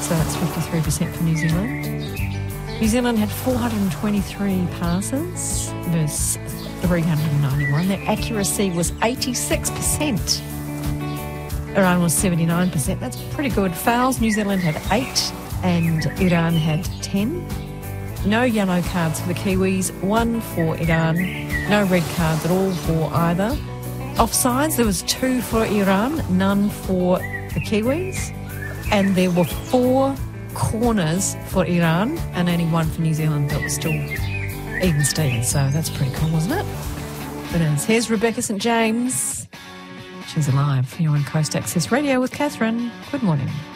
so that's 53% for New Zealand. New Zealand had 423 passes versus 391. Their accuracy was 86%. Iran was 79%. That's pretty good. Fouls, New Zealand had 8 and Iran had 10. No yellow cards for the Kiwis, 1 for Iran. No red cards at all for either. Offsides, there was 2 for Iran, none for the Kiwis. And there were 4 corners for Iran and only 1 for New Zealand, but was still even Stevens. So that's pretty cool, wasn't it? It is. Here's Rebecca St. James. She's alive. You're on Coast Access Radio with Catherine. Good morning.